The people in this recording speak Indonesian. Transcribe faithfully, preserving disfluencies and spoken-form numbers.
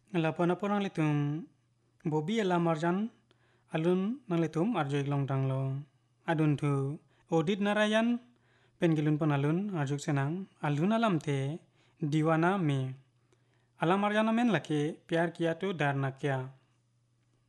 Lapona nang litum bobi ala marjan alun nang litum arjoi long tanglo adun tu odit narayan pengilun panalun arjuk senang alun alamte दीवाना में अला मर जाना मेन लके प्यार किया तो डरना क्या